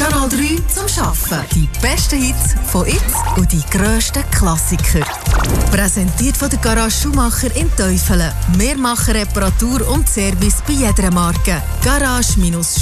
Kanal 3 zum Arbeiten. Die besten Hits von jetzt und die grössten Klassiker. Präsentiert von der Garage Schumacher in Teufelen. Wir machen Reparatur und Service bei jeder Marke. Garage-